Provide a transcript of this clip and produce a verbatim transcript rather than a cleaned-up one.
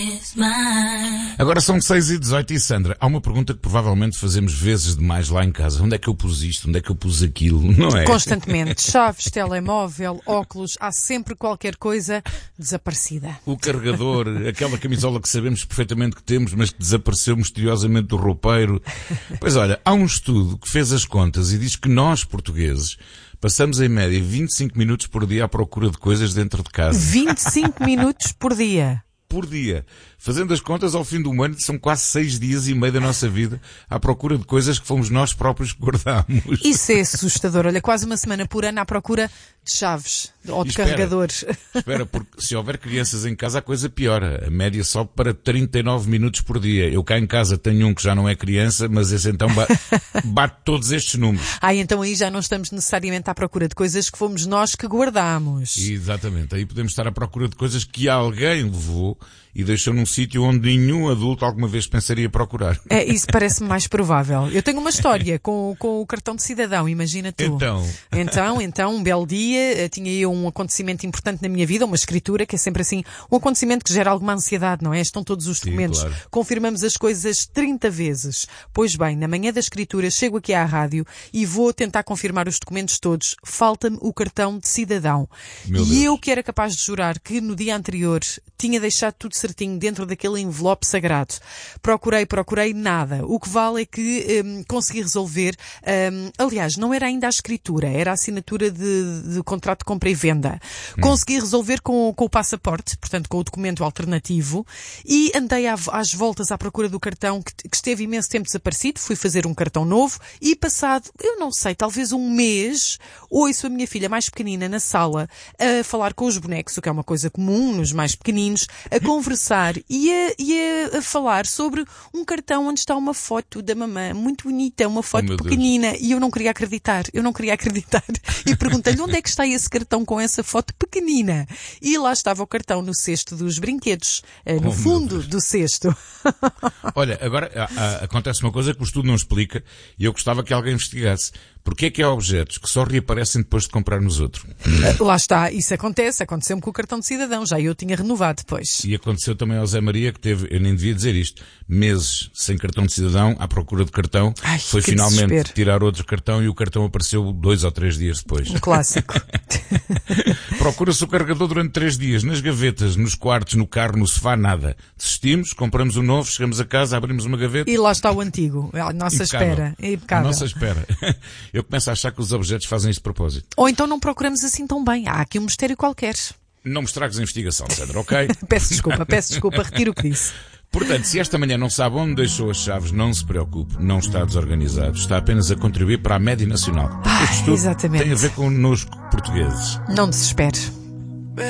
Agora são seis e dezoito e Sandra, há uma pergunta que provavelmente fazemos vezes demais lá em casa. Onde é que eu pus isto? Onde é que eu pus aquilo? Não é? Constantemente. Chaves, telemóvel, óculos, há sempre qualquer coisa desaparecida. O carregador, aquela camisola que sabemos perfeitamente que temos, mas que desapareceu misteriosamente do roupeiro. Pois olha, há um estudo que fez as contas e diz que nós, portugueses, passamos em média vinte e cinco minutos por dia à procura de coisas dentro de casa. vinte e cinco minutos por dia? Por dia. Fazendo as contas, ao fim do ano, são quase seis dias e meio da nossa vida à procura de coisas que fomos nós próprios que guardámos. Isso é assustador. Olha, quase uma semana por ano à procura de chaves ou de espera, carregadores. Espera, porque se houver crianças em casa, a coisa piora. A média sobe para trinta e nove minutos por dia. Eu cá em casa tenho um que já não é criança, mas esse então bate, bate todos estes números. Ah, então aí já não estamos necessariamente à procura de coisas que fomos nós que guardámos. Exatamente. Aí podemos estar à procura de coisas que alguém levou e deixou num sítio onde nenhum adulto alguma vez pensaria procurar. É, isso parece-me mais provável. Eu tenho uma história com, com o cartão de cidadão, imagina tu. Então. Então, então, um belo dia, tinha eu um acontecimento importante na minha vida, uma escritura, que é sempre assim, um acontecimento que gera alguma ansiedade, não é? Estão todos os documentos. Sim, claro. Confirmamos as coisas trinta vezes. Pois bem, na manhã da escritura, chego aqui à rádio e vou tentar confirmar os documentos todos. Falta-me o cartão de cidadão. Meu e Deus. eu que era capaz de jurar que no dia anterior tinha deixado tudo certinho dentro daquele envelope sagrado. Procurei, procurei, nada. O que vale é que hum, consegui resolver. Hum, aliás, não era ainda a escritura, era a assinatura de, de contrato de compra e venda. Hum. Consegui resolver com, com o passaporte, portanto com o documento alternativo, e andei à, às voltas à procura do cartão que, que esteve imenso tempo desaparecido. Fui fazer um cartão novo e passado, eu não sei, talvez um mês, ouço a minha filha mais pequenina na sala a falar com os bonecos, o que é uma coisa comum nos mais pequeninos, a conversar e a, e a, a falar sobre um cartão onde está uma foto da mamã, muito bonita, uma foto Oh, pequenina, e eu não queria acreditar, eu não queria acreditar, e perguntei-lhe onde é que está esse cartão com essa foto pequenina, e lá estava o cartão no cesto dos brinquedos, no Oh, fundo do cesto. Olha, agora a, a, acontece uma coisa que o estudo não explica e eu gostava que alguém investigasse. Porquê é que há objetos que só reaparecem depois de comprarmos outro? Lá está, isso acontece, aconteceu-me com o cartão de cidadão, já eu tinha renovado depois. E aconteceu também ao Zé Maria, que teve, eu nem devia dizer isto, meses sem cartão de cidadão, à procura de cartão, Ai, foi que finalmente desespero. tirar outro cartão e o cartão apareceu dois ou três dias depois. Um clássico. Procura-se o carregador durante três dias, nas gavetas, nos quartos, no carro, no sofá, nada. Desistimos, compramos um novo, chegamos a casa, abrimos uma gaveta. E lá está o antigo, à nossa Impecável. espera. É impecável. À nossa espera. Eu começo a achar que os objetos fazem isto de propósito. Ou então não procuramos assim tão bem. Há aqui um mistério qualquer. Não me estragues a investigação, Sandra, ok? Peço desculpa, peço desculpa, retiro o que disse. Portanto, se esta manhã não sabe onde deixou as chaves, não se preocupe, não está desorganizado. Está apenas a contribuir para a média nacional. Ai, Este estudo exatamente. tem a ver connosco, portugueses. Não desespere.